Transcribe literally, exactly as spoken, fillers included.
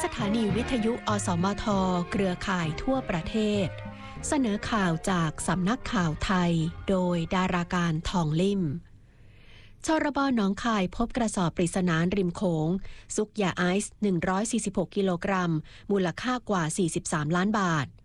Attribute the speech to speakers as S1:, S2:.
S1: สถานีวิทยุอสมทเครือข่ายทั่วประเทศเสนอข่าวจากสำนักข่าวไทยโดยดาราการทองลิ่มชรบหนองคายพบกระสอบปริศนาริมโขงซุกยาไอซ์หนึ่งร้อยสี่สิบหกกิโลกรัมมูลค่ากว่าสี่สิบสามล้านบาท